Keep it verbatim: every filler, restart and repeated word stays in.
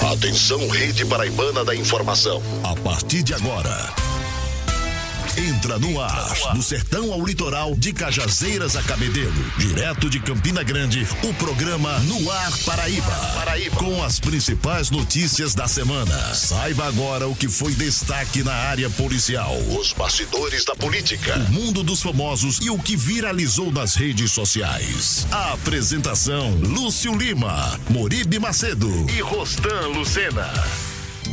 Atenção, Rede Paraibana da Informação. A partir de agora, entra no ar, do sertão ao litoral, de Cajazeiras a Cabedelo, direto de Campina Grande, o programa No Ar Paraíba, Paraíba, com as principais notícias da semana. Saiba agora o que foi destaque na área policial, os bastidores da política, o mundo dos famosos e o que viralizou nas redes sociais. A apresentação: Lúcio Lima, Moribe Macedo e Rostan Lucena.